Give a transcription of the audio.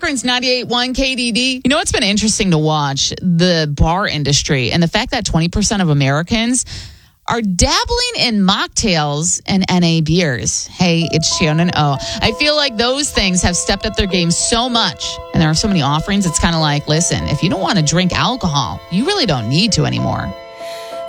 Akron's 98.1 KDD. You know, it's been interesting to watch the bar industry and the fact that 20% of Americans are dabbling in mocktails and NA beers. Hey, it's Shannon O. I feel like those things have stepped up their game so much, and there are so many offerings. It's kind of like, listen, if you don't want to drink alcohol, you really don't need to anymore.